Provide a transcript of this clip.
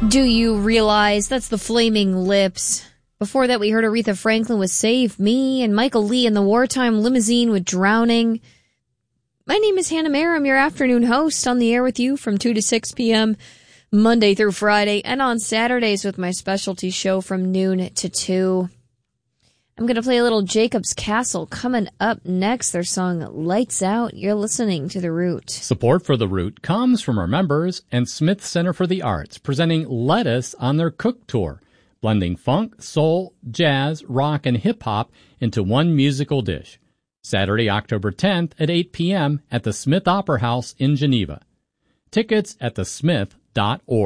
Do you realize that's the Flaming Lips? Before that, we heard Aretha Franklin with Save Me and Michael Lee in the Wartime Limousine with Drowning. My name is Hannah Mayer. I'm your afternoon host on the air with you from 2 to 6 p.m. Monday through Friday and on Saturdays with my specialty show from noon to 2. I'm going to play a little Jacob's Castle coming up next. Their song Lights Out. You're listening to The Root. Support for The Root comes from our members and Smith Center for the Arts, presenting Lettuce on their Cook Tour, blending funk, soul, jazz, rock, and hip-hop into one musical dish. Saturday, October 10th at 8 p.m. at the Smith Opera House in Geneva. Tickets at thesmith.org.